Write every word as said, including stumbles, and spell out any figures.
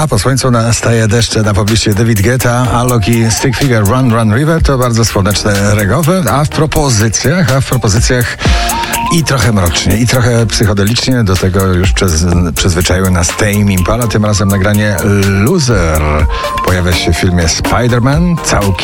A po słońcu nastaje deszcze na pobliście David Guetta, Alok i Stick Figure Run Run River to bardzo słoneczne regowe, a w propozycjach, a w propozycjach i trochę mrocznie, i trochę psychodelicznie, do tego już przez, przyzwyczaiły nas Tame Impala, tym razem nagranie Loser. Pojawia się w filmie Spider-Man, całkiem